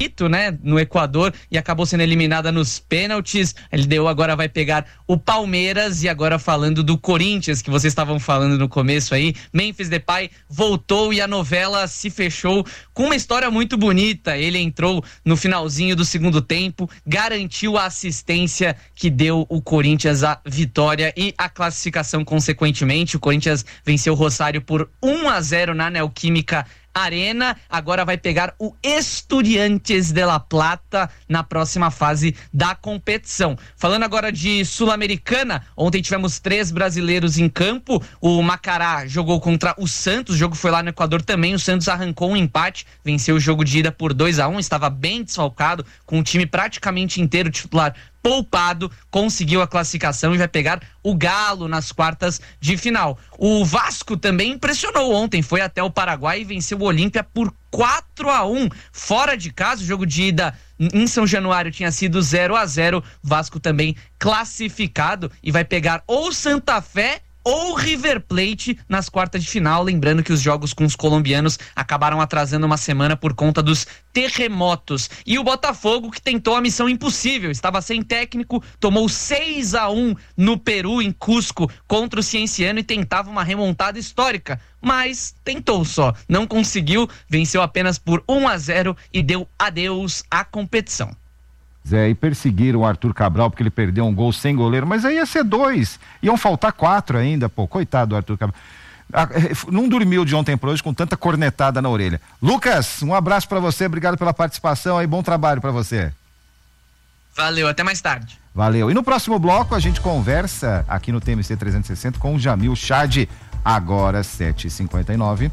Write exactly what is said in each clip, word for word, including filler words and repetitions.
né, no Equador e acabou sendo eliminada nos pênaltis. A L D U agora vai pegar o Palmeiras. E agora falando do Corinthians, que vocês estavam falando no começo aí, Memphis Depay voltou e a novela se fechou com uma história muito bonita. Ele entrou no finalzinho do segundo tempo, garantiu a assistência que deu o Corinthians a vitória e a classificação consequentemente. O Corinthians venceu o Rosário por um a zero na Neoquímica Arena, agora vai pegar o Estudiantes de La Plata na próxima fase da competição. Falando agora de Sul-Americana, ontem tivemos três brasileiros em campo. O Macará jogou contra o Santos, o jogo foi lá no Equador também. O Santos arrancou um empate, venceu o jogo de ida por dois a um, estava bem desfalcado, com o time praticamente inteiro titular poupado, conseguiu a classificação e vai pegar o Galo nas quartas de final. O Vasco também impressionou ontem, foi até o Paraguai e venceu o Olímpia por quatro a um. Fora de casa, o jogo de ida em São Januário tinha sido zero a zero. Vasco também classificado e vai pegar ou Santa Fé ou River Plate nas quartas de final. Lembrando que os jogos com os colombianos acabaram atrasando uma semana por conta dos terremotos. E o Botafogo, que tentou a missão impossível, estava sem técnico, tomou seis a um no Peru, em Cusco, contra o Cienciano e tentava uma remontada histórica, mas tentou só, não conseguiu, venceu apenas por um a zero e deu adeus à competição. Zé, e perseguiram o Arthur Cabral porque ele perdeu um gol sem goleiro, mas aí ia ser dois, iam faltar quatro ainda, pô, coitado do Arthur Cabral. Não dormiu de ontem para hoje com tanta cornetada na orelha. Lucas, um abraço para você, obrigado pela participação aí, bom trabalho para você. Valeu, até mais tarde. Valeu, e no próximo bloco a gente conversa aqui no T M C trezentos e sessenta com o Jamil Chad, agora sete e cinquenta e nove.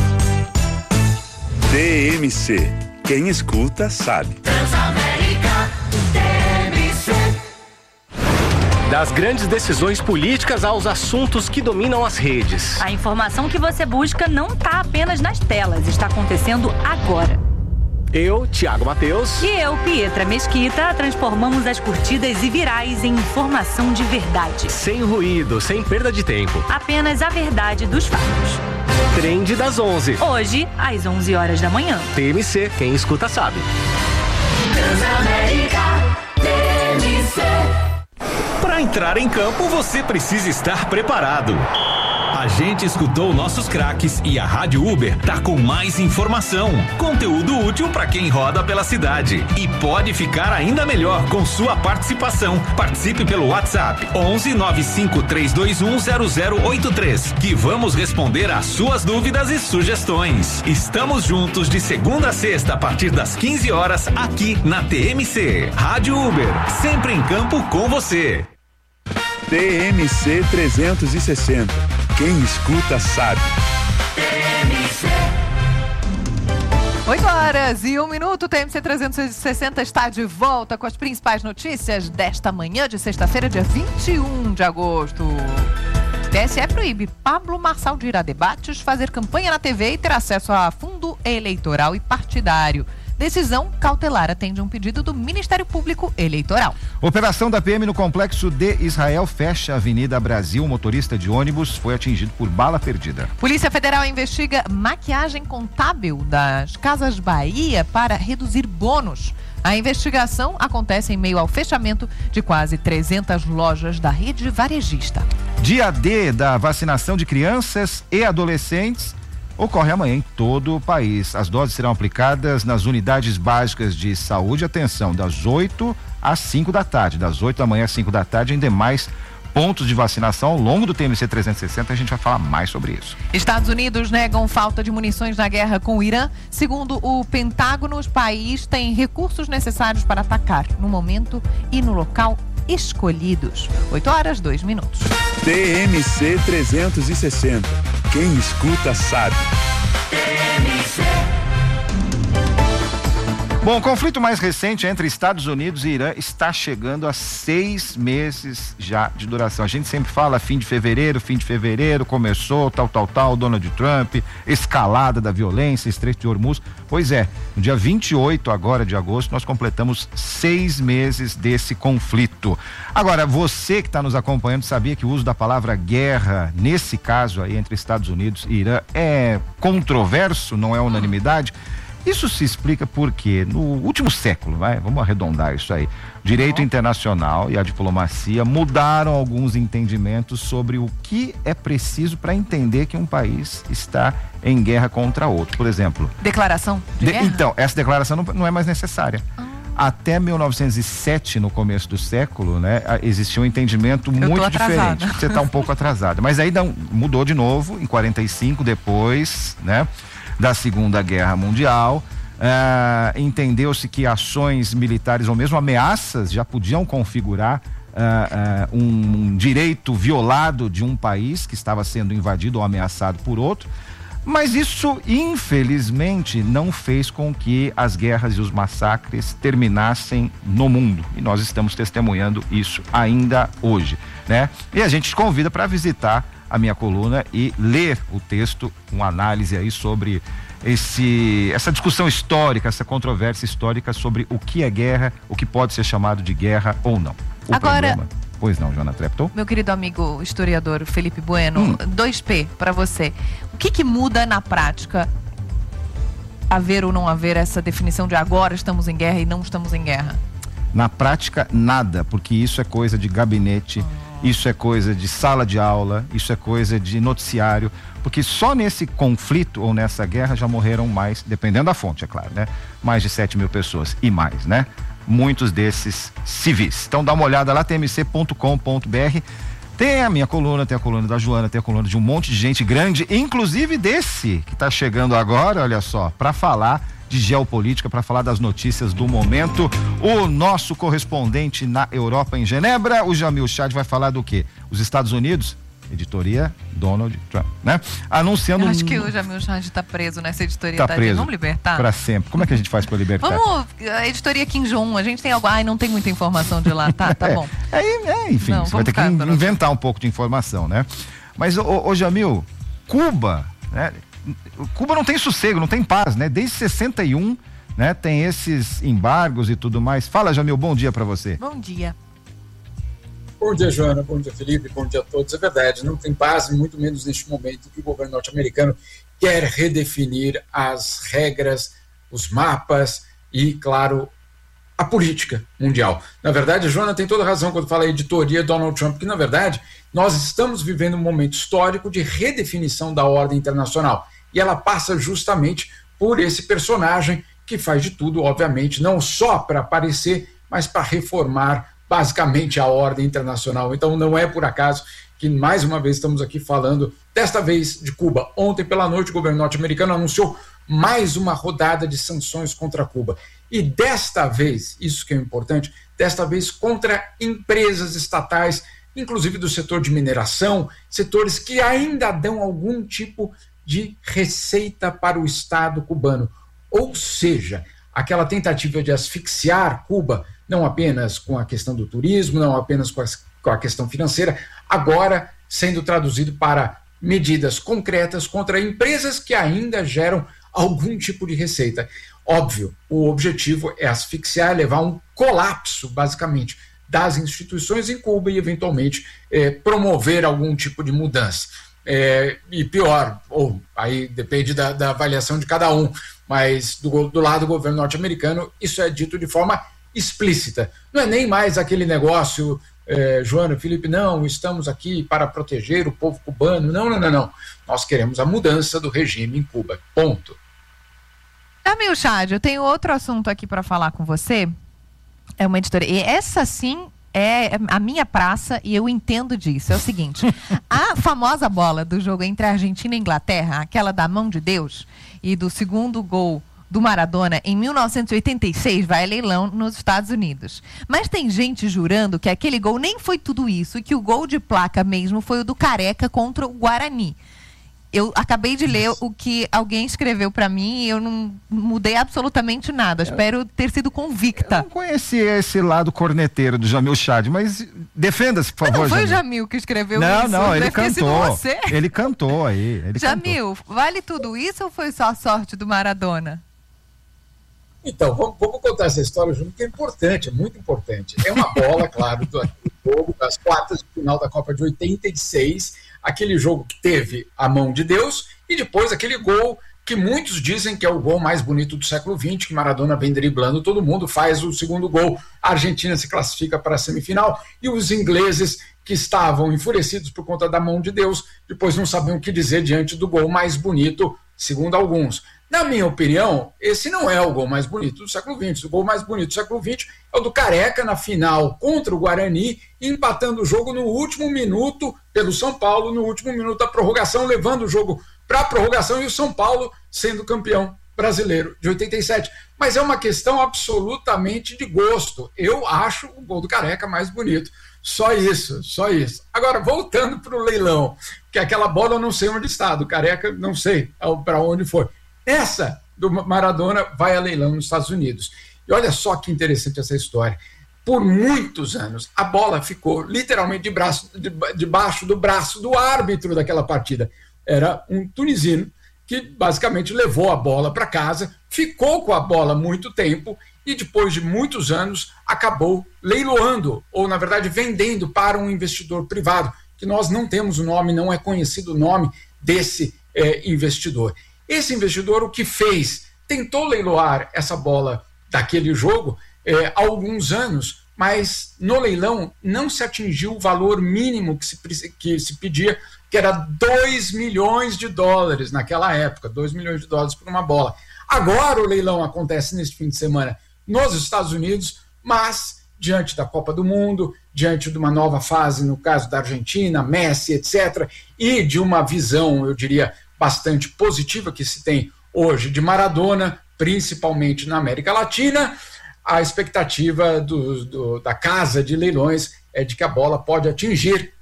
T M C, quem escuta sabe. Das grandes decisões políticas aos assuntos que dominam as redes. A informação que você busca não está apenas nas telas, está acontecendo agora. Eu, Thiago Mateus. E eu, Pietra Mesquita, transformamos as curtidas e virais em informação de verdade. Sem ruído, sem perda de tempo. Apenas a verdade dos fatos. Trend das onze. Hoje, às onze horas da manhã. T M C, quem escuta sabe. Transamérica, T M C. Para entrar em campo, você precisa estar preparado. A gente escutou nossos craques e a Rádio Uber tá com mais informação, conteúdo útil para quem roda pela cidade e pode ficar ainda melhor com sua participação. Participe pelo WhatsApp onze nove cinco três dois um zero zero oito três, que vamos responder às suas dúvidas e sugestões. Estamos juntos de segunda a sexta a partir das quinze horas aqui na T M C. Rádio Uber, sempre em campo com você. T M C trezentos e sessenta. Quem escuta sabe. oito horas e um minuto, T M C trezentos e sessenta está de volta com as principais notícias desta manhã de sexta-feira, dia vinte e um de agosto. T S E proíbe Pablo Marçal de ir a debates, fazer campanha na T V e ter acesso a fundo eleitoral e partidário. Decisão cautelar atende um pedido do Ministério Público Eleitoral. Operação da P M no complexo de Israel fecha a Avenida Brasil. O motorista de ônibus foi atingido por bala perdida. Polícia Federal investiga maquiagem contábil das Casas Bahia para reduzir bônus. A investigação acontece em meio ao fechamento de quase trezentas lojas da rede varejista. Dia D da vacinação de crianças e adolescentes ocorre amanhã em todo o país. As doses serão aplicadas nas unidades básicas de saúde, atenção, das oito às cinco da tarde, das oito da manhã às cinco da tarde, em demais pontos de vacinação ao longo do T M C trezentos e sessenta. A gente vai falar mais sobre isso. Estados Unidos negam falta de munições na guerra com o Irã. Segundo o Pentágono, o país tem recursos necessários para atacar no momento e no local escolhidos. oito horas, dois minutos. T M C trezentos e sessenta. Quem escuta sabe. T M C. Bom, o conflito mais recente entre Estados Unidos e Irã está chegando a seis meses já de duração. A gente sempre fala fim de fevereiro, fim de fevereiro, começou, tal, tal, tal, Donald Trump, escalada da violência, Estreito de Hormuz. Pois é, no dia vinte e oito agora de agosto, nós completamos seis meses desse conflito. Agora, você que está nos acompanhando sabia que o uso da palavra guerra, nesse caso aí entre Estados Unidos e Irã, é controverso, não é unanimidade? Isso se explica porque no último século, vai, vamos arredondar isso aí, o direito internacional e a diplomacia mudaram alguns entendimentos sobre o que é preciso para entender que um país está em guerra contra outro. Por exemplo... Declaração de de, guerra? Então, essa declaração não, não é mais necessária. Ah. Até mil novecentos e sete, no começo do século, né, existia um entendimento Eu muito diferente. Você está um pouco atrasada. Mas aí não, mudou de novo, em quarenta e cinco, depois, né, da Segunda Guerra Mundial. Uh, entendeu-se que ações militares ou mesmo ameaças já podiam configurar uh, uh, um direito violado de um país que estava sendo invadido ou ameaçado por outro. Mas isso, infelizmente, não fez com que as guerras e os massacres terminassem no mundo. E nós estamos testemunhando isso ainda hoje, né? E a gente te convida para visitar a minha coluna e ler o texto, uma análise aí sobre esse, essa discussão histórica, essa controvérsia histórica sobre o que é guerra, o que pode ser chamado de guerra ou não. O Agora... problema... Pois não, Joana Treptow? Meu querido amigo historiador Felipe Bueno, hum. dois P para você. O que que muda na prática haver ou não haver essa definição de agora estamos em guerra e não estamos em guerra? Na prática, nada, porque isso é coisa de gabinete, oh. isso é coisa de sala de aula, isso é coisa de noticiário, porque só nesse conflito ou nessa guerra já morreram mais, dependendo da fonte, é claro, né? Mais de sete mil pessoas e mais, né? Muitos desses civis. Então dá uma olhada lá, t m c ponto com ponto b r. Tem a minha coluna, tem a coluna da Joana, tem a coluna de um monte de gente grande, inclusive desse que está chegando agora, olha só, para falar de geopolítica, para falar das notícias do momento. O nosso correspondente na Europa, em Genebra, o Jamil Chad, vai falar do quê? Os Estados Unidos, editoria Donald Trump, né? Anunciando... Eu acho que o Jamil Chad está preso nessa editoria. Tá preso. Vamos libertar? Para sempre. Como é que a gente faz para libertar? Vamos, a editoria Kim Jong-un, a gente tem algo... Ai, não tem muita informação de lá, tá, tá bom. É, é, enfim, não, você vai ter que in, inventar um pouco de informação, né? Mas, ô, ô Jamil, Cuba, né? Cuba não tem sossego, não tem paz, né? Desde sessenta e um, né? Tem esses embargos e tudo mais. Fala, Jamil, bom dia para você. Bom dia. Bom dia, Joana, bom dia, Felipe, bom dia a todos. É verdade, não tem paz, muito menos neste momento que o governo norte-americano quer redefinir as regras, os mapas e, claro, a política mundial. Na verdade, a Joana tem toda razão quando fala editoria Donald Trump, que, na verdade, nós estamos vivendo um momento histórico de redefinição da ordem internacional. E ela passa justamente por esse personagem que faz de tudo, obviamente, não só para aparecer, mas para reformar basicamente a ordem internacional. Então não é por acaso que mais uma vez estamos aqui falando, desta vez de Cuba. Ontem pela noite o governo norte-americano anunciou mais uma rodada de sanções contra Cuba. E desta vez, isso que é importante, desta vez contra empresas estatais, inclusive do setor de mineração, setores que ainda dão algum tipo de receita para o Estado cubano. Ou seja, aquela tentativa de asfixiar Cuba, não apenas com a questão do turismo, não apenas com a, com a questão financeira, agora sendo traduzido para medidas concretas contra empresas que ainda geram algum tipo de receita. Óbvio, o objetivo é asfixiar, levar a um colapso, basicamente, das instituições em Cuba e, eventualmente, eh, promover algum tipo de mudança. É, e pior, ou aí depende da, da avaliação de cada um, mas do, do lado do governo norte-americano, isso é dito de forma explícita. Não é nem mais aquele negócio, é, Joana, Felipe, não, estamos aqui para proteger o povo cubano. Não, não, não, não. Nós queremos a mudança do regime em Cuba. Ponto. Jamil Chad, eu tenho outro assunto aqui para falar com você. É uma editoria. E essa sim é a minha praça e eu entendo disso. É o seguinte, a famosa bola do jogo entre a Argentina e a Inglaterra, aquela da mão de Deus, e do segundo gol do Maradona em mil novecentos e oitenta e seis vai a leilão nos Estados Unidos. Mas tem gente jurando que aquele gol nem foi tudo isso e que o gol de placa mesmo foi o do Careca contra o Guarani. Eu acabei de ler o que alguém escreveu para mim e eu não mudei absolutamente nada. Espero ter sido convicta. Eu não conhecia esse lado corneteiro do Jamil Chad, mas defenda-se, por favor, Jamil. Não foi Jamil. o Jamil que escreveu não, isso. Não, não, ele Deve ter sido cantou. você. Ele cantou aí. Ele Jamil, cantou. Vale tudo isso ou foi só a sorte do Maradona? Então, vamos, vamos contar essa história junto, que é importante, é muito importante. É uma bola, claro, do jogo das quartas de final da Copa de oitenta e seis, aquele jogo que teve a mão de Deus e depois aquele gol que muitos dizem que é o gol mais bonito do século vinte, que Maradona vem driblando todo mundo, faz o segundo gol, a Argentina se classifica para a semifinal, e os ingleses, que estavam enfurecidos por conta da mão de Deus, depois não sabiam o que dizer diante do gol mais bonito, segundo alguns. Na minha opinião, esse não é o gol mais bonito do século vinte. O gol mais bonito do século vinte é o do Careca na final contra o Guarani, empatando o jogo no último minuto pelo São Paulo, no último minuto da prorrogação, levando o jogo para a prorrogação e o São Paulo sendo campeão brasileiro de oitenta e sete. Mas é uma questão absolutamente de gosto. Eu acho o gol do Careca mais bonito. Só isso, só isso. Agora, voltando para o leilão, que aquela bola eu não sei onde está, do Careca não sei para onde foi. Essa do Maradona vai a leilão nos Estados Unidos. E olha só que interessante essa história. Por muitos anos, a bola ficou literalmente de braço, de, debaixo do braço do árbitro daquela partida. Era um tunisino que basicamente levou a bola para casa, ficou com a bola muito tempo e depois de muitos anos acabou leiloando, ou na verdade vendendo para um investidor privado, que nós não temos o nome, não é conhecido o nome desse é, investidor. Esse investidor, o que fez? Tentou leiloar essa bola daquele jogo é, há alguns anos, mas no leilão não se atingiu o valor mínimo que se, que se pedia, que era dois milhões de dólares naquela época, dois milhões de dólares por uma bola. Agora o leilão acontece neste fim de semana nos Estados Unidos, mas diante da Copa do Mundo, diante de uma nova fase, no caso da Argentina, Messi, etcétera, e de uma visão, eu diria, bastante positiva que se tem hoje de Maradona, principalmente na América Latina, a expectativa do, do, da casa de leilões é de que a bola pode atingir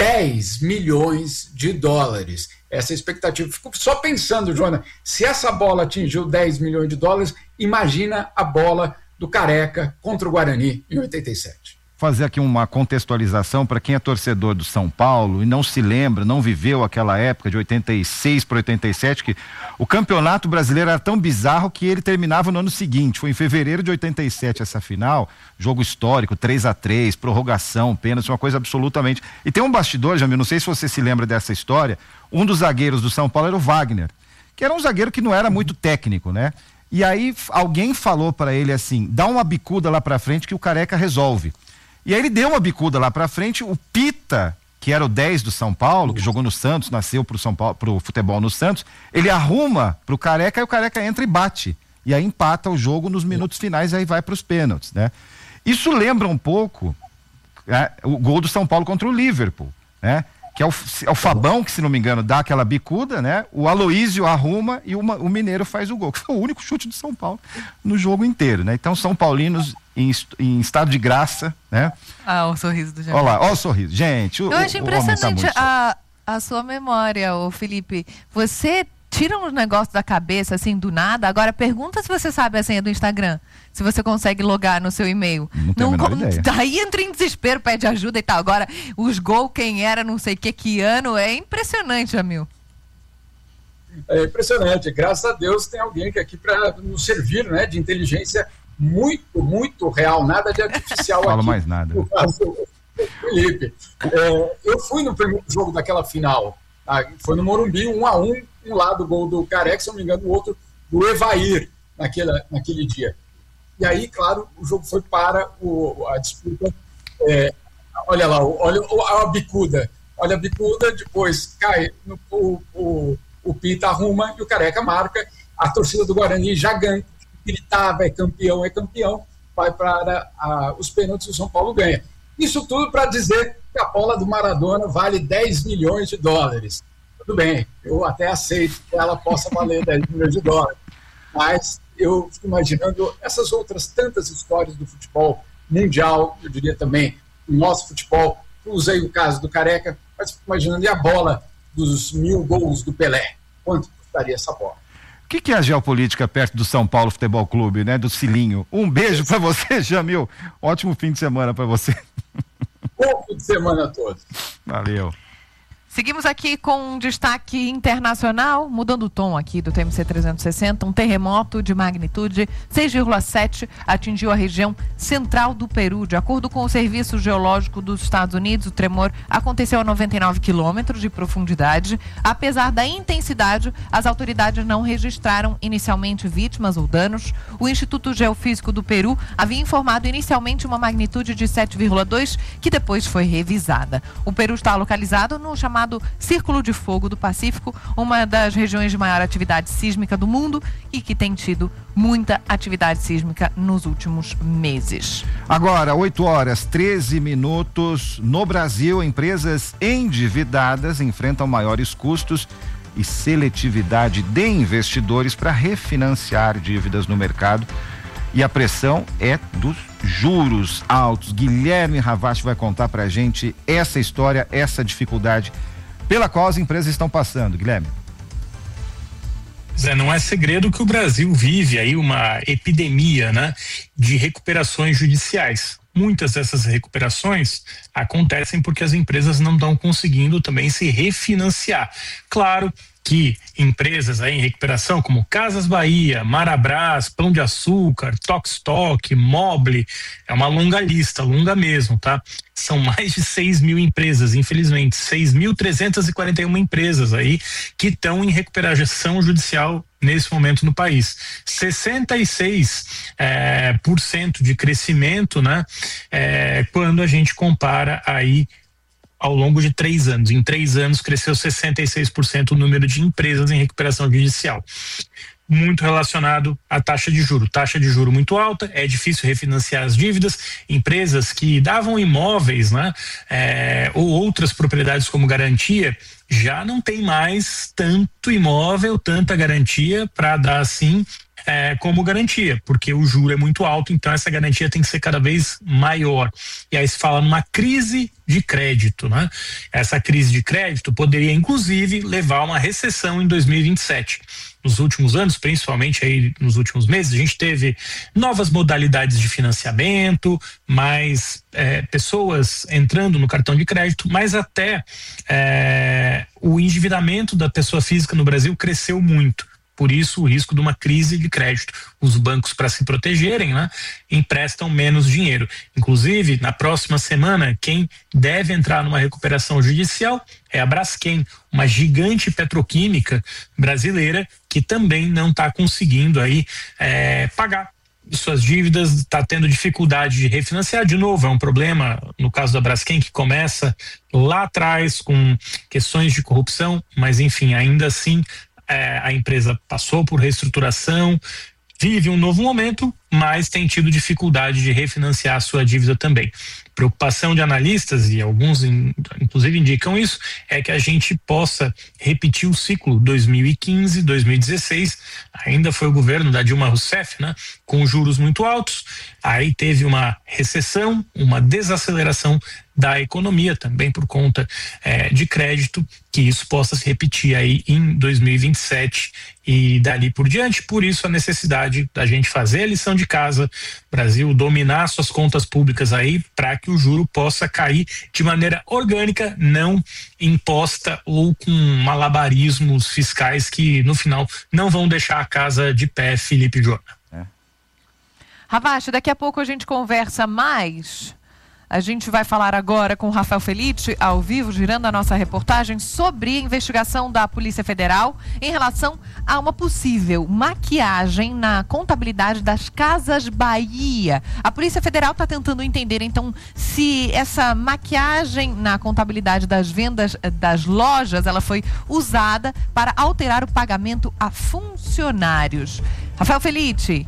dez milhões de dólares. Essa expectativa. Fico só pensando, Joana, se essa bola atingiu dez milhões de dólares, imagina a bola do Careca contra o Guarani em oitenta e sete. Fazer aqui uma contextualização para quem é torcedor do São Paulo e não se lembra, não viveu aquela época de oitenta e seis para oitenta e sete, que o campeonato brasileiro era tão bizarro que ele terminava no ano seguinte. Foi em fevereiro de oitenta e sete essa final, jogo histórico, três a três, prorrogação, pênalti, uma coisa absolutamente. E tem um bastidor, Jamil, não sei se você se lembra dessa história, um dos zagueiros do São Paulo era o Wagner, que era um zagueiro que não era muito técnico, né? E aí alguém falou para ele assim, dá uma bicuda lá pra frente que o Careca resolve. E aí ele deu uma bicuda lá pra frente, o Pita, que era o dez do São Paulo, que jogou no Santos, nasceu pro São Paulo, pro futebol no Santos, ele arruma pro Careca e o Careca entra e bate. E aí empata o jogo nos minutos finais e aí vai pros pênaltis, né? Isso lembra um pouco é, o gol do São Paulo contra o Liverpool, né? Que é o, é o Fabão, que se não me engano, dá aquela bicuda, né? O Aloísio arruma e uma, o Mineiro faz o gol, que foi o único chute do São Paulo no jogo inteiro, né? Então, São Paulinos em, em estado de graça, né? Ah, o sorriso do Jamil. Olha lá, olha o sorriso. Gente, o, eu acho o, impressionante o a, a sua memória, ô Felipe. Você tira um negócio da cabeça, assim, do nada. Agora, pergunta se você sabe a senha do Instagram. Se você consegue logar no seu e-mail. Não tenho a menor ideia. Daí entra em desespero, pede ajuda e tal. Agora, os gols, quem era, não sei que, que ano, é impressionante, Jamil. É impressionante. Graças a Deus tem alguém que aqui para nos servir, né, de inteligência muito, muito real. Nada de artificial aqui. Fala mais nada. No caso do Felipe. É, eu fui no primeiro jogo daquela final. Tá? Foi no Morumbi, um a um. Um lado o gol do Careca, se não me engano, o outro do Evair naquele, naquele dia. E aí, claro, o jogo foi para o, a disputa. É, olha lá, olha a bicuda. Olha a bicuda, depois cai, no, o, o, o Pita arruma e o Careca marca. A torcida do Guarani já ganha, gritava, é campeão, é campeão. Vai para a, os pênaltis e o São Paulo ganha. Isso tudo para dizer que a bola do Maradona vale dez milhões de dólares. Tudo bem, eu até aceito que ela possa valer dez milhões de dólares, mas eu fico imaginando essas outras tantas histórias do futebol mundial, eu diria também do nosso futebol. Usei o caso do Careca, mas fico imaginando e a bola dos mil gols do Pelé, quanto custaria essa bola? O que, que é a geopolítica perto do São Paulo Futebol Clube, né? Do Cilinho. Um beijo para você, Jamil. Ótimo fim de semana para você. Bom fim de semana a todos. Valeu. Seguimos aqui com um destaque internacional, mudando o tom aqui do T M C trezentos e sessenta. Um terremoto de magnitude seis vírgula sete atingiu a região central do Peru. De acordo com o Serviço Geológico dos Estados Unidos, o tremor aconteceu a noventa e nove quilômetros de profundidade. Apesar da intensidade, as autoridades não registraram inicialmente vítimas ou danos. O Instituto Geofísico do Peru havia informado inicialmente uma magnitude de sete vírgula dois, que depois foi revisada. O Peru está localizado no chamado Círculo de Fogo do Pacífico, uma das regiões de maior atividade sísmica do mundo e que tem tido muita atividade sísmica nos últimos meses. Agora, oito horas, treze minutos. No Brasil, empresas endividadas enfrentam maiores custos e seletividade de investidores para refinanciar dívidas no mercado. E a pressão é dos juros altos. Guilherme Ravache vai contar pra gente essa história, essa dificuldade pela qual as empresas estão passando. Guilherme. Zé, não é segredo que o Brasil vive aí uma epidemia, né, de recuperações judiciais. Muitas dessas recuperações acontecem porque as empresas não estão conseguindo também se refinanciar. Claro que empresas aí em recuperação como Casas Bahia, Marabras, Pão de Açúcar, Tokstok, Mobile, é uma longa lista, longa mesmo, tá? São mais de seis mil empresas, infelizmente, seis mil trezentas e quarenta e uma empresas aí que estão em recuperação judicial nesse momento no país. sessenta e seis por cento de crescimento, né? É, quando a gente compara aí ao longo de três anos. Em três anos cresceu sessenta e seis por cento o número de empresas em recuperação judicial. Muito relacionado à taxa de juro. Taxa de juro muito alta, é difícil refinanciar as dívidas. Empresas que davam imóveis, né, é, ou outras propriedades como garantia, já não tem mais tanto imóvel, tanta garantia para dar assim É, como garantia, porque o juro é muito alto, então essa garantia tem que ser cada vez maior. E aí se fala numa crise de crédito, né? Essa crise de crédito poderia inclusive levar a uma recessão em dois mil e vinte e sete. Nos últimos anos, principalmente aí nos últimos meses, a gente teve novas modalidades de financiamento, mais é, pessoas entrando no cartão de crédito, mas até é, o endividamento da pessoa física no Brasil cresceu muito. Por isso, o risco de uma crise de crédito. Os bancos, para se protegerem, né, emprestam menos dinheiro. Inclusive, na próxima semana, quem deve entrar numa recuperação judicial é a Braskem, uma gigante petroquímica brasileira que também não está conseguindo aí é, pagar suas dívidas, está tendo dificuldade de refinanciar. De novo, é um problema no caso da Braskem que começa lá atrás com questões de corrupção, mas enfim, ainda assim É, a empresa passou por reestruturação, vive um novo momento, mas tem tido dificuldade de refinanciar a sua dívida também. Preocupação de analistas, e alguns inclusive indicam isso, é que a gente possa repetir o ciclo dois mil e quinze, dois mil e dezesseis, ainda foi o governo da Dilma Rousseff, né, com juros muito altos, aí teve uma recessão, uma desaceleração da economia também por conta é, de crédito, que isso possa se repetir aí em dois mil e vinte e sete e dali por diante. Por isso a necessidade da gente fazer a lição de casa, Brasil dominar suas contas públicas aí para que o juro possa cair de maneira orgânica, não imposta ou com malabarismos fiscais que no final não vão deixar a casa de pé, Felipe Jona. É. Ravache, daqui a pouco a gente conversa mais. A gente vai falar agora com o Rafael Felice, ao vivo, girando a nossa reportagem sobre a investigação da Polícia Federal em relação a uma possível maquiagem na contabilidade das Casas Bahia. A Polícia Federal está tentando entender, então, se essa maquiagem na contabilidade das vendas das lojas, ela foi usada para alterar o pagamento a funcionários. Rafael Felice.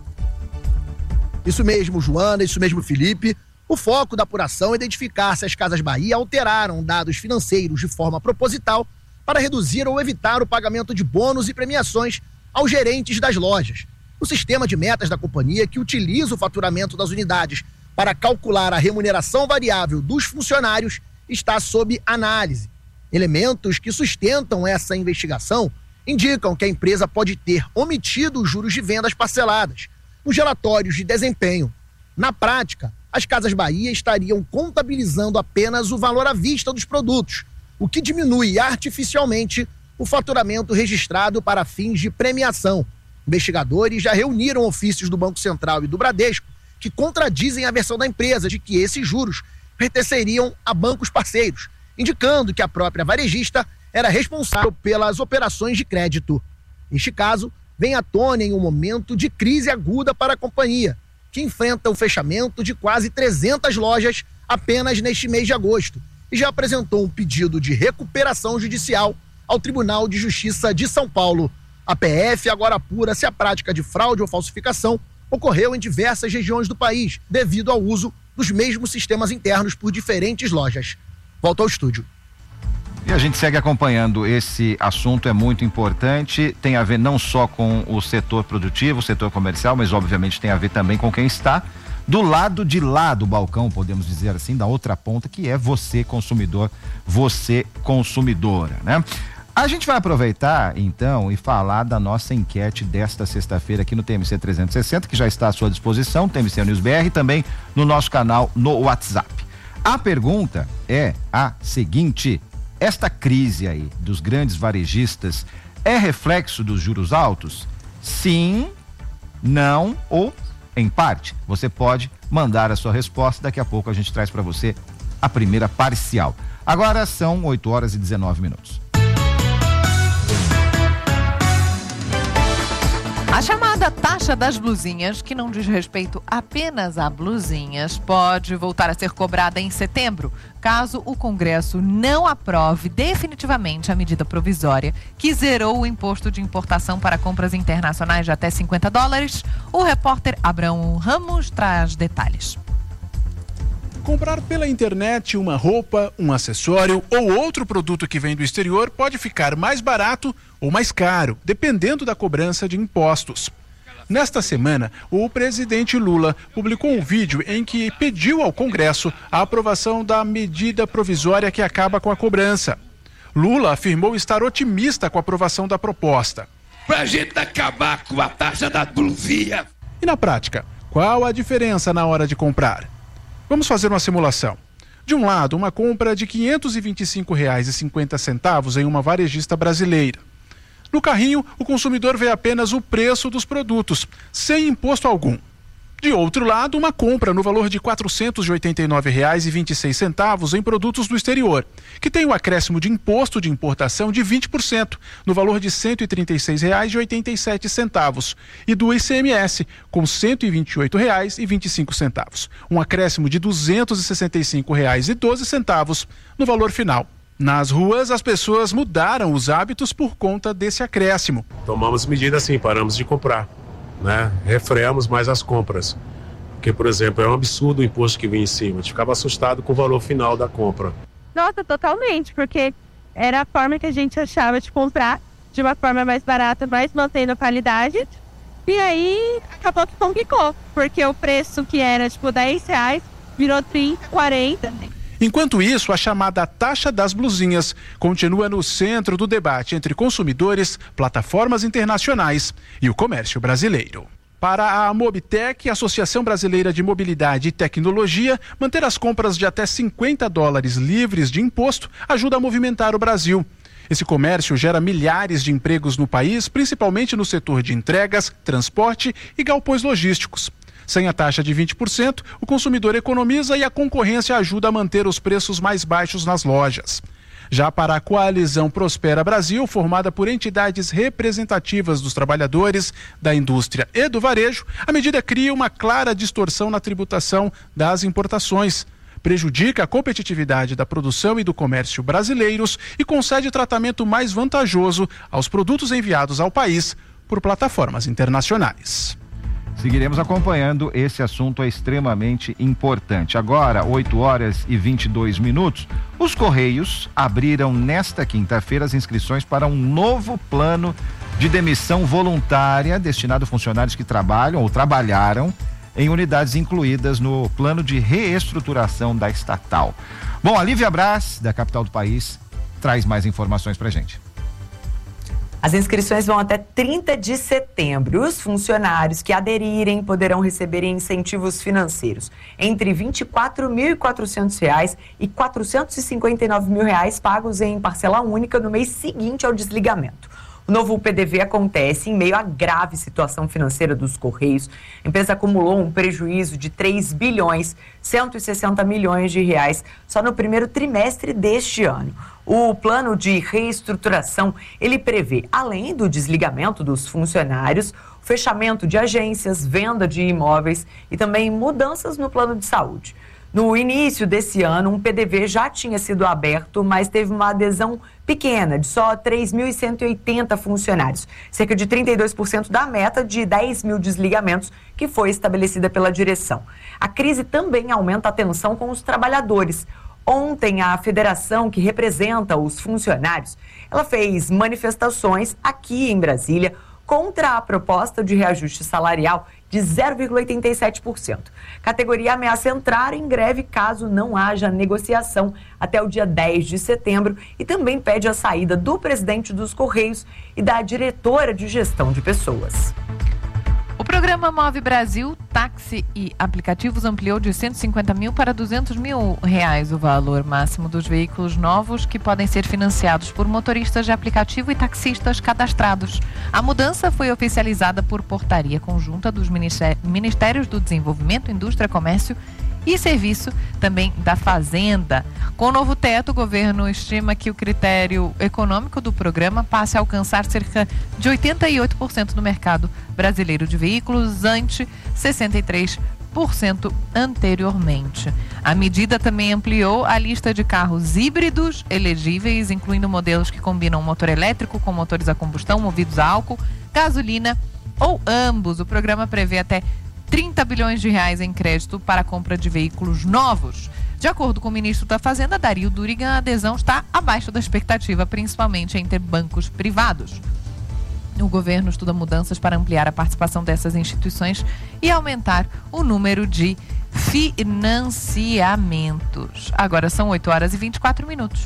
Isso mesmo, Joana, isso mesmo, Felipe. O foco da apuração é identificar se as Casas Bahia alteraram dados financeiros de forma proposital para reduzir ou evitar o pagamento de bônus e premiações aos gerentes das lojas. O sistema de metas da companhia, que utiliza o faturamento das unidades para calcular a remuneração variável dos funcionários, está sob análise. Elementos que sustentam essa investigação indicam que a empresa pode ter omitido os juros de vendas parceladas nos relatórios de desempenho. Na prática, as Casas Bahia estariam contabilizando apenas o valor à vista dos produtos, o que diminui artificialmente o faturamento registrado para fins de premiação. Investigadores já reuniram ofícios do Banco Central e do Bradesco que contradizem a versão da empresa de que esses juros pertenceriam a bancos parceiros, indicando que a própria varejista era responsável pelas operações de crédito. Este caso vem à tona em um momento de crise aguda para a companhia, que enfrenta o fechamento de quase trezentas lojas apenas neste mês de agosto e já apresentou um pedido de recuperação judicial ao Tribunal de Justiça de São Paulo. A P F agora apura se a prática de fraude ou falsificação ocorreu em diversas regiões do país, devido ao uso dos mesmos sistemas internos por diferentes lojas. Volto ao estúdio. E a gente segue acompanhando esse assunto, é muito importante, tem a ver não só com o setor produtivo, o setor comercial, mas obviamente tem a ver também com quem está do lado de lá do balcão, podemos dizer assim, da outra ponta, que é você consumidor, você consumidora, né? A gente vai aproveitar, então, e falar da nossa enquete desta sexta-feira aqui no T M C trezentos e sessenta, que já está à sua disposição, T M C News B R, também no nosso canal no WhatsApp. A pergunta é a seguinte: esta crise aí dos grandes varejistas é reflexo dos juros altos? Sim, não ou em parte? Você pode mandar a sua resposta, daqui a pouco a gente traz para você a primeira parcial. Agora são oito horas e dezenove minutos. A chamada taxa das blusinhas, que não diz respeito apenas a blusinhas, pode voltar a ser cobrada em setembro, caso o Congresso não aprove definitivamente a medida provisória que zerou o imposto de importação para compras internacionais de até cinquenta dólares. O repórter Abraão Ramos traz detalhes. Comprar pela internet uma roupa, um acessório ou outro produto que vem do exterior pode ficar mais barato ou mais caro, dependendo da cobrança de impostos. Nesta semana, o presidente Lula publicou um vídeo em que pediu ao Congresso a aprovação da medida provisória que acaba com a cobrança. Lula afirmou estar otimista com a aprovação da proposta. Pra gente acabar com a taxa da blusinha. E na prática, qual a diferença na hora de comprar? Vamos fazer uma simulação. De um lado, uma compra de quinhentos e vinte e cinco reais e cinquenta centavos em uma varejista brasileira. No carrinho, o consumidor vê apenas o preço dos produtos, sem imposto algum. De outro lado, uma compra no valor de quatrocentos e oitenta e nove reais e vinte e seis centavos em produtos do exterior, que tem o acréscimo de imposto de importação de vinte por cento, no valor de cento e trinta e seis reais e oitenta e sete centavos, e do I C M S, com cento e vinte e oito reais e vinte e cinco centavos, um acréscimo de duzentos e sessenta e cinco reais e doze centavos no valor final. Nas ruas, as pessoas mudaram os hábitos por conta desse acréscimo. Tomamos medidas assim, paramos de comprar. Né? Refreamos mais as compras, porque, por exemplo, é um absurdo o imposto que vinha em cima, a gente ficava assustado com o valor final da compra. Nossa, totalmente, porque era a forma que a gente achava de comprar, de uma forma mais barata, mas mantendo a qualidade, e aí acabou que complicou, porque o preço que era tipo dez reais virou trinta, quarenta. Enquanto isso, a chamada taxa das blusinhas continua no centro do debate entre consumidores, plataformas internacionais e o comércio brasileiro. Para a Mobitec, Associação Brasileira de Mobilidade e Tecnologia, manter as compras de até cinquenta dólares livres de imposto ajuda a movimentar o Brasil. Esse comércio gera milhares de empregos no país, principalmente no setor de entregas, transporte e galpões logísticos. Sem a taxa de vinte por cento, o consumidor economiza e a concorrência ajuda a manter os preços mais baixos nas lojas. Já para a Coalizão Prospera Brasil, formada por entidades representativas dos trabalhadores, da indústria e do varejo, a medida cria uma clara distorção na tributação das importações, prejudica a competitividade da produção e do comércio brasileiros e concede tratamento mais vantajoso aos produtos enviados ao país por plataformas internacionais. Seguiremos acompanhando, esse assunto é extremamente importante. Agora, oito horas e vinte e dois minutos, os Correios abriram nesta quinta-feira as inscrições para um novo plano de demissão voluntária destinado a funcionários que trabalham ou trabalharam em unidades incluídas no plano de reestruturação da estatal. Bom, a Lívia Brás, da capital do país, traz mais informações pra gente. As inscrições vão até trinta de setembro. Os funcionários que aderirem poderão receber incentivos financeiros entre vinte e quatro mil e quatrocentos reais e quatrocentos e cinquenta e nove mil reais pagos em parcela única no mês seguinte ao desligamento. O novo P D V acontece em meio à grave situação financeira dos Correios. A empresa acumulou um prejuízo de três bilhões cento e sessenta milhões de reais só no primeiro trimestre deste ano. O plano de reestruturação, ele prevê, além do desligamento dos funcionários, o fechamento de agências, venda de imóveis e também mudanças no plano de saúde. No início desse ano, um P D V já tinha sido aberto, mas teve uma adesão pequena, de só três mil cento e oitenta funcionários, cerca de trinta e dois por cento da meta de dez mil desligamentos que foi estabelecida pela direção. A crise também aumenta a tensão com os trabalhadores. Ontem, a federação que representa os funcionários, ela fez manifestações aqui em Brasília contra a proposta de reajuste salarial de zero vírgula oitenta e sete por cento. A categoria ameaça entrar em greve caso não haja negociação até o dia dez de setembro e também pede a saída do presidente dos Correios e da diretora de gestão de pessoas. O programa Move Brasil, táxi e aplicativos ampliou de cento e cinquenta mil para duzentos mil reais o valor máximo dos veículos novos que podem ser financiados por motoristas de aplicativo e taxistas cadastrados. A mudança foi oficializada por portaria conjunta dos Ministérios do Desenvolvimento, Indústria, Comércio e Serviço, também da Fazenda. Com o novo teto, o governo estima que o critério econômico do programa passe a alcançar cerca de oitenta e oito por cento do mercado brasileiro de veículos, ante sessenta e três por cento anteriormente. A medida também ampliou a lista de carros híbridos elegíveis, incluindo modelos que combinam motor elétrico com motores a combustão movidos a álcool, gasolina ou ambos. O programa prevê até trinta bilhões de reais em crédito para a compra de veículos novos. De acordo com o ministro da Fazenda, Dario Durigan, a adesão está abaixo da expectativa, principalmente entre bancos privados. O governo estuda mudanças para ampliar a participação dessas instituições e aumentar o número de financiamentos. Agora são oito horas e vinte e quatro minutos.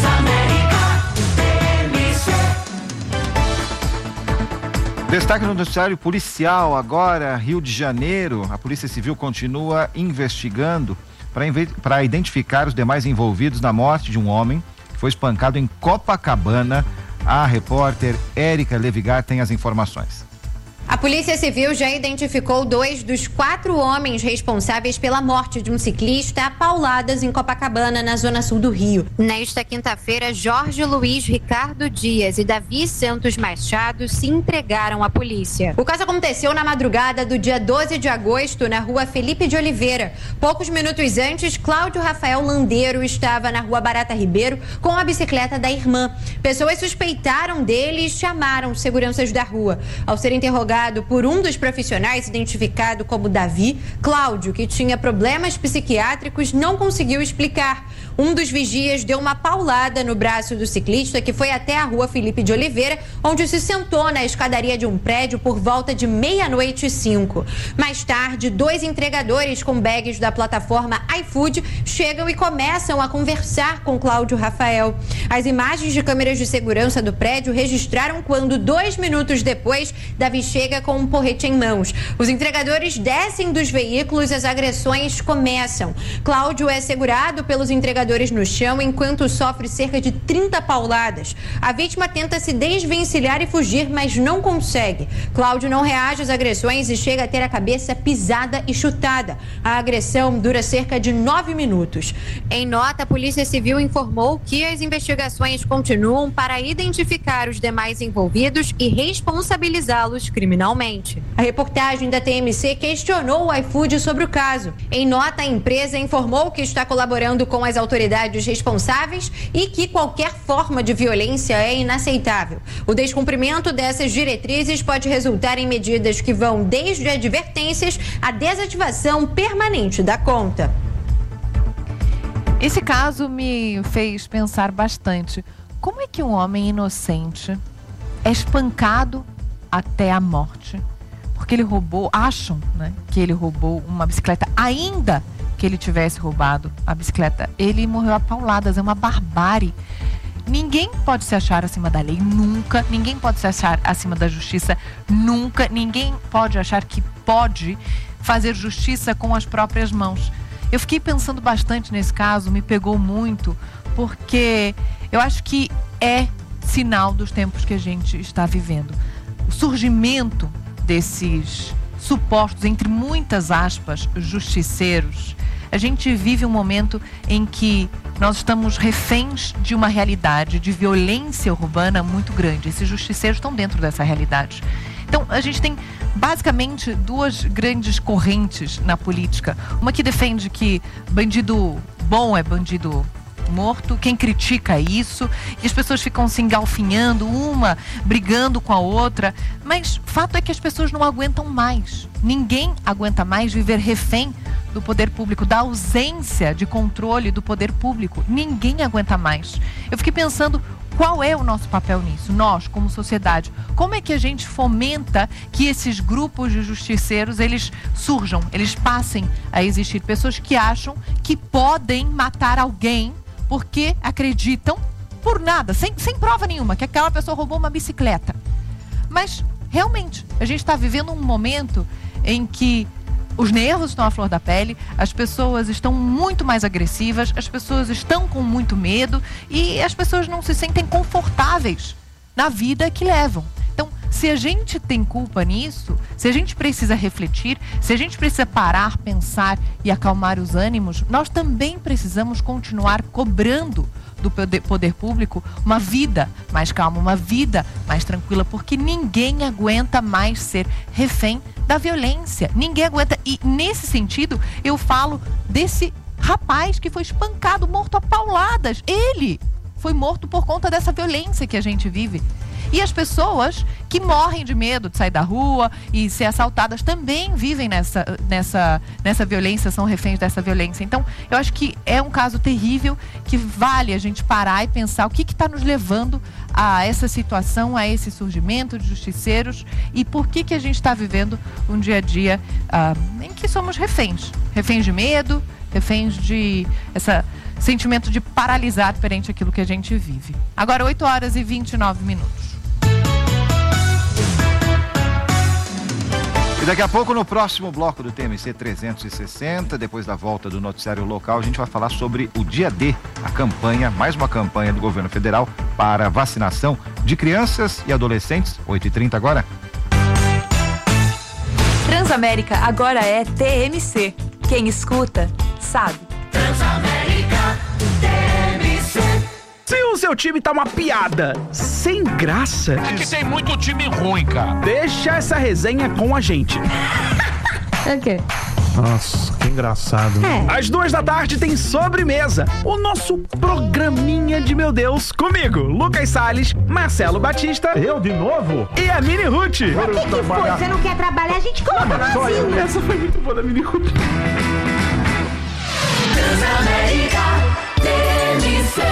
Destaque no noticiário policial agora, Rio de Janeiro. A Polícia Civil continua investigando para identificar os demais envolvidos na morte de um homem que foi espancado em Copacabana. A repórter Érica Levigar tem as informações. A Polícia Civil já identificou dois dos quatro homens responsáveis pela morte de um ciclista a pauladas em Copacabana, na zona sul do Rio. Nesta quinta-feira, Jorge Luiz Ricardo Dias e Davi Santos Machado se entregaram à polícia. O caso aconteceu na madrugada do dia doze de agosto, na rua Felipe de Oliveira. Poucos minutos antes, Cláudio Rafael Landeiro estava na rua Barata Ribeiro com a bicicleta da irmã. Pessoas suspeitaram dele e chamaram seguranças da rua. Ao ser interrogado por um dos profissionais identificado como Davi, Cláudio, que tinha problemas psiquiátricos, não conseguiu explicar. Um dos vigias deu uma paulada no braço do ciclista, que foi até a rua Felipe de Oliveira, onde se sentou na escadaria de um prédio por volta de meia-noite e cinco. Mais tarde, dois entregadores com bags da plataforma iFood chegam e começam a conversar com Cláudio Rafael. As imagens de câmeras de segurança do prédio registraram quando, dois minutos depois, Davi chega com um porrete em mãos. Os entregadores descem dos veículos e as agressões começam. Cláudio é segurado pelos entregadores no chão enquanto sofre cerca de trinta pauladas. A vítima tenta se desvencilhar e fugir, mas não consegue. Cláudio não reage às agressões e chega a ter a cabeça pisada e chutada. A agressão dura cerca de nove minutos. Em nota, a Polícia Civil informou que as investigações continuam para identificar os demais envolvidos e responsabilizá-los criminalmente. A reportagem da T M C questionou o iFood sobre o caso. Em nota, a empresa informou que está colaborando com as autoridades responsáveis e que qualquer forma de violência é inaceitável. O descumprimento dessas diretrizes pode resultar em medidas que vão desde advertências à desativação permanente da conta. Esse caso me fez pensar bastante. Como é que um homem inocente é espancado até a morte? Porque ele roubou, acham, né, que ele roubou uma bicicleta, ainda que ele tivesse roubado a bicicleta, ele morreu a pauladas, é uma barbárie. Ninguém pode se achar acima da lei, nunca. Ninguém pode se achar acima da justiça, nunca. Ninguém pode achar que pode fazer justiça com as próprias mãos. Eu fiquei pensando bastante nesse caso, me pegou muito, porque eu acho que é sinal dos tempos que a gente está vivendo. O surgimento desses supostos, entre muitas aspas, justiceiros. A gente vive um momento em que nós estamos reféns de uma realidade de violência urbana muito grande. Esses justiceiros estão dentro dessa realidade. Então, a gente tem basicamente duas grandes correntes na política. Uma que defende que bandido bom é bandido morto, quem critica isso, e as pessoas ficam se engalfinhando, uma brigando com a outra, mas fato é que as pessoas não aguentam mais. Ninguém aguenta mais viver refém do poder público, da ausência de controle do poder público. Ninguém aguenta mais. Eu fiquei pensando, qual é o nosso papel nisso? Nós, como sociedade, como é que a gente fomenta que esses grupos de justiceiros, eles surjam, eles passem a existir? Pessoas que acham que podem matar alguém porque acreditam por nada, sem, sem prova nenhuma, que aquela pessoa roubou uma bicicleta. Mas, realmente, a gente está vivendo um momento em que os nervos estão à flor da pele, as pessoas estão muito mais agressivas, as pessoas estão com muito medo e as pessoas não se sentem confortáveis na vida que levam. Então, se a gente tem culpa nisso, se a gente precisa refletir, se a gente precisa parar, pensar e acalmar os ânimos, nós também precisamos continuar cobrando do poder público uma vida mais calma, uma vida mais tranquila, porque ninguém aguenta mais ser refém da violência. Ninguém aguenta. E nesse sentido, eu falo desse rapaz que foi espancado, morto a pauladas. Ele foi morto por conta dessa violência que a gente vive. E as pessoas que morrem de medo de sair da rua e ser assaltadas também vivem nessa, nessa, nessa violência, são reféns dessa violência. Então, eu acho que é um caso terrível que vale a gente parar e pensar o que está nos levando a essa situação, a esse surgimento de justiceiros e por que, que a gente está vivendo um dia a dia uh, em que somos reféns. Reféns de medo, reféns de esse sentimento de paralisar perante aquilo que a gente vive. Agora, oito horas e vinte e nove minutos. E daqui a pouco, no próximo bloco do T M C trezentos e sessenta, depois da volta do noticiário local, a gente vai falar sobre o Dia D, a campanha, mais uma campanha do governo federal para vacinação de crianças e adolescentes. oito e trinta agora. Transamérica agora é T M C. Quem escuta, sabe. Transamérica, T M C. Se o seu time tá uma piada, sem graça... É que tem muito time ruim, cara. Deixa essa resenha com a gente. É o quê? Nossa, que engraçado. É. Às duas da tarde tem Sobremesa, o nosso programinha de meu Deus, comigo, Lucas Salles, Marcelo Batista. Eu de novo? E a Mini Ruth. Mas que que foi? Você não quer trabalhar? A gente coloca no Brasil. Essa foi muito boa da Mini Ruth. Transamérica, T M C.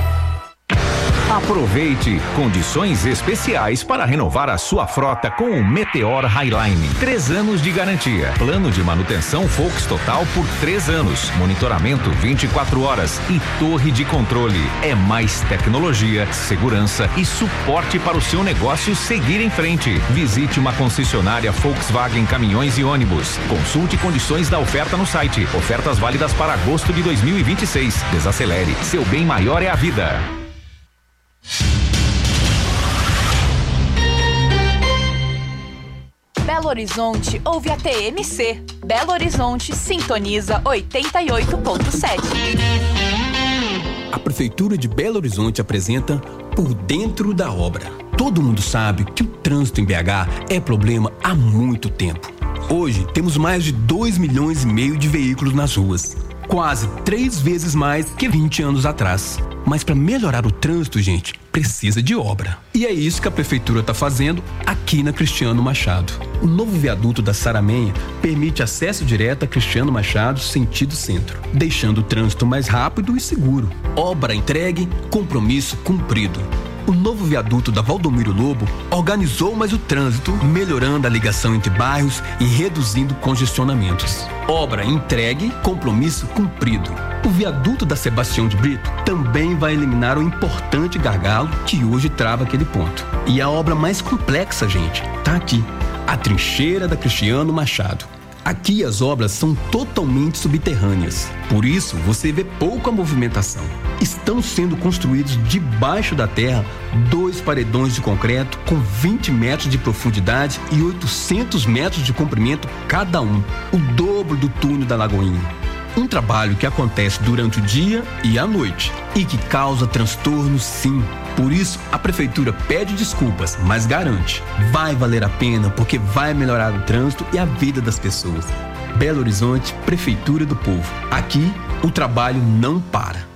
Aproveite condições especiais para renovar a sua frota com o Meteor Highline. Três anos de garantia. Plano de manutenção Volks Total por três anos. Monitoramento vinte e quatro horas e torre de controle. É mais tecnologia, segurança e suporte para o seu negócio seguir em frente. Visite uma concessionária Volkswagen Caminhões e Ônibus. Consulte condições da oferta no site. Ofertas válidas para agosto de dois mil e vinte e seis. Desacelere. Seu bem maior é a vida. Belo Horizonte ouve a T M C. Belo Horizonte sintoniza oitenta e oito ponto sete. A Prefeitura de Belo Horizonte apresenta Por Dentro da Obra. Todo mundo sabe que o trânsito em B H é problema há muito tempo. Hoje temos mais de dois milhões e meio de veículos nas ruas. Quase três vezes mais que vinte anos atrás. Mas para melhorar o trânsito, gente, precisa de obra. E é isso que a Prefeitura está fazendo aqui na Cristiano Machado. O novo viaduto da Saramenha permite acesso direto a Cristiano Machado, sentido centro, deixando o trânsito mais rápido e seguro. Obra entregue, compromisso cumprido. O novo viaduto da Valdomiro Lobo organizou mais o trânsito, melhorando a ligação entre bairros e reduzindo congestionamentos. Obra entregue, compromisso cumprido. O viaduto da Sebastião de Brito também vai eliminar o importante gargalo que hoje trava aquele ponto. E a obra mais complexa, gente, tá aqui. A trincheira da Cristiano Machado. Aqui as obras são totalmente subterrâneas. Por isso, você vê pouca movimentação. Estão sendo construídos debaixo da terra dois paredões de concreto com vinte metros de profundidade e oitocentos metros de comprimento cada um. O dobro do túnel da Lagoinha. Um trabalho que acontece durante o dia e à noite e que causa transtornos, sim. Por isso, a prefeitura pede desculpas, mas garante, vai valer a pena porque vai melhorar o trânsito e a vida das pessoas. Belo Horizonte, Prefeitura do Povo. Aqui, o trabalho não para.